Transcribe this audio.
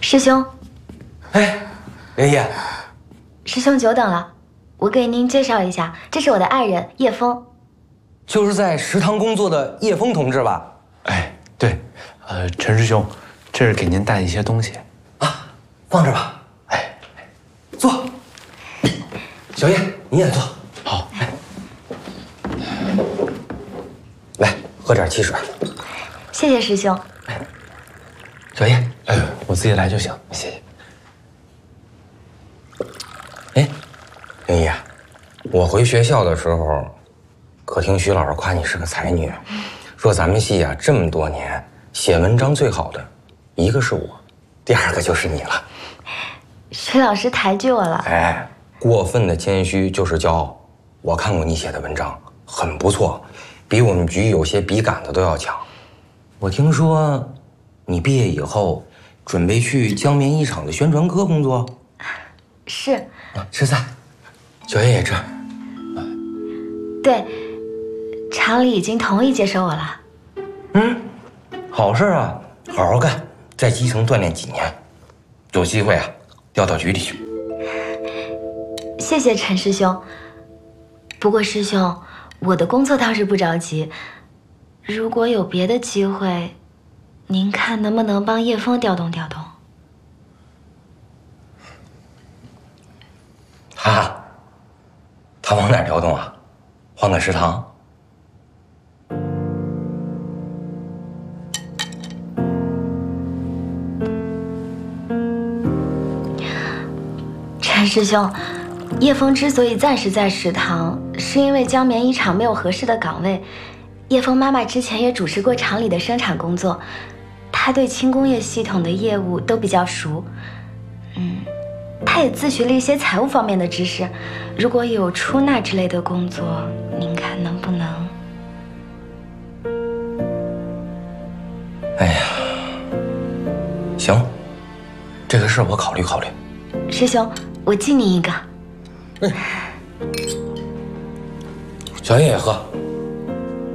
师兄， 哎，莲叶， 师兄久等了，我给您介绍一下，这是我的爱人叶枫， 就是在食堂工作的叶枫同志吧？ 哎，对，陈师兄，这是给您带的一些东西啊，放这吧。哎，坐。小叶，你也坐。 好。 来，喝点汽水。 谢谢师兄。 小叶， 我自己来就行，谢谢。 哎，林叶，我回学校的时候，可听徐老师夸你是个才女，说咱们系啊这么多年写文章最好的，一个是我，第二个就是你了。 徐老师抬举我了。 哎，过分的谦虚就是骄傲。我看过你写的文章，很不错，比我们局有些笔杆子都要强。我听说你毕业以后准备去江棉衣厂的宣传科工作。 是。 吃菜，小叶也吃。 对，厂里已经同意接收我了。 好事啊，好好干，在基层锻炼几年，有机会啊调到局里去。 谢谢陈师兄。不过师兄，我的工作倒是不着急，如果有别的机会，您看能不能帮叶枫调动调动？ 他往哪儿调动啊？换个食堂？ 陈师兄，叶枫之所以暂时在食堂，是因为江棉衣厂没有合适的岗位。叶枫妈妈之前也主持过厂里的生产工作，她对轻工业系统的业务都比较熟。她也自学了一些财务方面的知识，如果有出纳之类的工作，您看能不能？ 哎呀，行，这个事我考虑考虑。 师兄，我敬您一个。 小叶也喝。